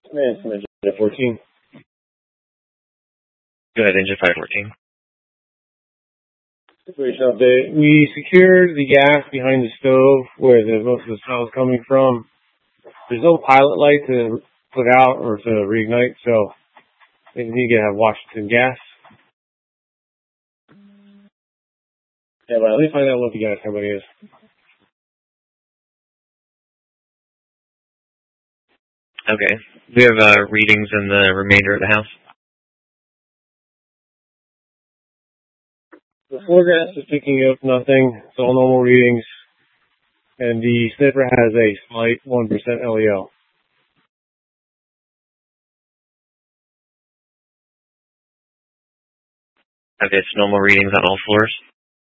Man, it's engine 14. Go ahead, engine 514. Situation update. We secured the gas behind the stove where most of the smell is coming from. There's no pilot light to put out or to reignite, so they need to have Washington gas. Yeah, but let me find out what the gas company is. Okay. We have readings in the remainder of the house. The floor gas is picking up nothing. It's all normal readings. And the sniffer has a slight 1% LEL. Okay, it's normal readings on all floors.